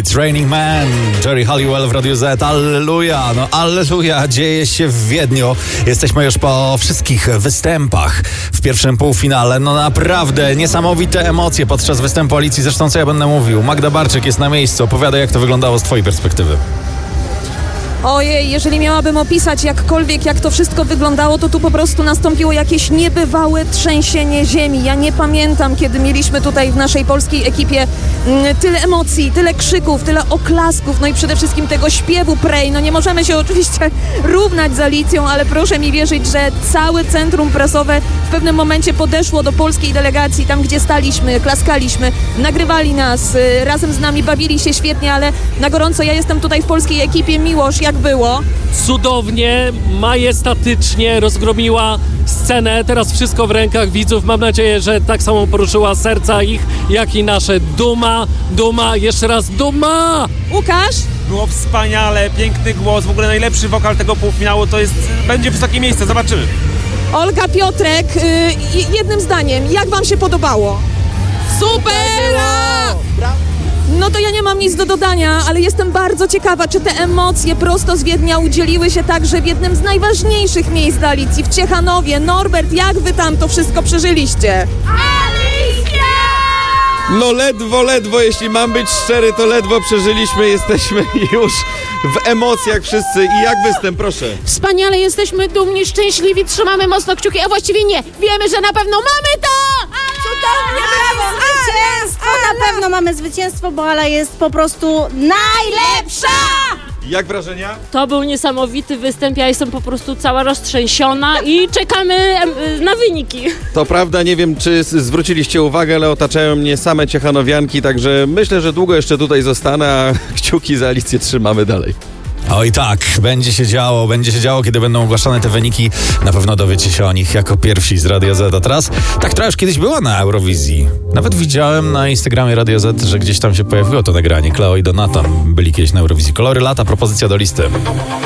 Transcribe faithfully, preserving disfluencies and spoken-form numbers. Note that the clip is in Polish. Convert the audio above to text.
It's Raining Man, Jerry Halliwell w Radiu Z. Alleluja, no alleluja, dzieje się w Wiedniu. Jesteśmy już po wszystkich występach w pierwszym półfinale. No naprawdę niesamowite emocje podczas występu Alicji. Zresztą co ja będę mówił, Magda Barczyk jest na miejscu. Opowiadaj, jak to wyglądało z twojej perspektywy. Ojej, jeżeli miałabym opisać jakkolwiek, jak to wszystko wyglądało, to tu po prostu nastąpiło jakieś niebywałe trzęsienie ziemi. Ja nie pamiętam, kiedy mieliśmy tutaj w naszej polskiej ekipie mm, tyle emocji, tyle krzyków, tyle oklasków, no i przede wszystkim tego śpiewu Pray. No nie możemy się oczywiście równać z Alicją, ale proszę mi wierzyć, że całe centrum prasowe w pewnym momencie podeszło do polskiej delegacji, tam gdzie staliśmy, klaskaliśmy, nagrywali nas, y, razem z nami bawili się świetnie, ale na gorąco ja jestem tutaj w polskiej ekipie. Miłosz, jak było? Cudownie, majestatycznie rozgromiła scenę. Teraz wszystko w rękach widzów. Mam nadzieję, że tak samo poruszyła serca ich, jak i nasze. Duma, duma, jeszcze raz duma! Łukasz? Było wspaniale, piękny głos, w ogóle najlepszy wokal tego półfinału, to jest, będzie wysokie miejsce, zobaczymy. Olga, Piotrek, y, jednym zdaniem, jak wam się podobało? Super! No to ja nie mam nic do dodania, ale jestem bardzo ciekawa, czy te emocje prosto z Wiednia udzieliły się także w jednym z najważniejszych miejsc dla Alicji, w Ciechanowie. Norbert, jak wy tam to wszystko przeżyliście? No ledwo, ledwo, jeśli mam być szczery, to ledwo przeżyliśmy, jesteśmy już w emocjach wszyscy. I jak występ, proszę? Wspaniale, jesteśmy dumni, szczęśliwi, trzymamy mocno kciuki, a właściwie nie, wiemy, że na pewno mamy to! Cudownie, brawo, zwycięstwo! Na pewno mamy zwycięstwo, bo Ala jest po prostu najlepsza! Jak wrażenia? To był niesamowity występ, ja jestem po prostu cała roztrzęsiona i czekamy em, na wyniki. To prawda, nie wiem, czy z- zwróciliście uwagę, ale otaczają mnie same ciechanowianki, także myślę, że długo jeszcze tutaj zostanę, a kciuki za Alicję trzymamy dalej. Oj tak, będzie się działo, będzie się działo, kiedy będą ogłaszane te wyniki. Na pewno dowiecie się o nich jako pierwsi z Radia Z. A teraz, tak która już kiedyś była na Eurowizji. Nawet widziałem na Instagramie Radio Z, że gdzieś tam się pojawiło to nagranie. Kleo i Donatan byli kiedyś na Eurowizji. Kolory lata, propozycja do listy.